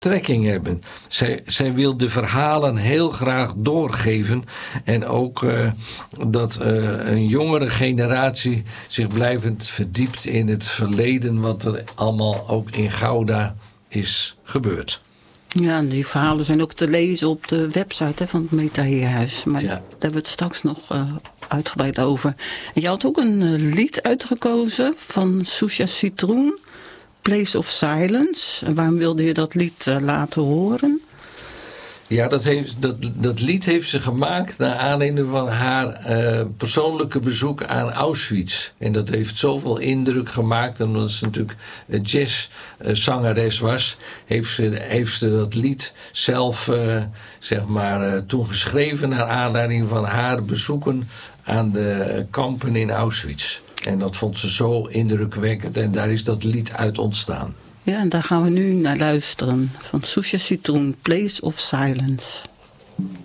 trekking hebben. Zij wil de verhalen heel graag doorgeven. En ook dat een jongere generatie zich blijvend verdiept in het verleden, wat er allemaal ook in Gouda is gebeurd. Ja, en die verhalen zijn ook te lezen op de website van het Metaheerhuis. Maar daar hebben we het straks nog uitgebreid over. En je had ook een lied uitgekozen van Susha Citroen, Place of Silence. En waarom wilde je dat lied laten horen? Ja, dat lied heeft ze gemaakt naar aanleiding van haar persoonlijke bezoek aan Auschwitz. En dat heeft zoveel indruk gemaakt. Omdat ze natuurlijk jazzzangeres was, heeft ze dat lied zelf toen geschreven naar aanleiding van haar bezoeken aan de kampen in Auschwitz. En dat vond ze zo indrukwekkend en daar is dat lied uit ontstaan. Ja, en daar gaan we nu naar luisteren. Van Susha Citroen, Place of Silence.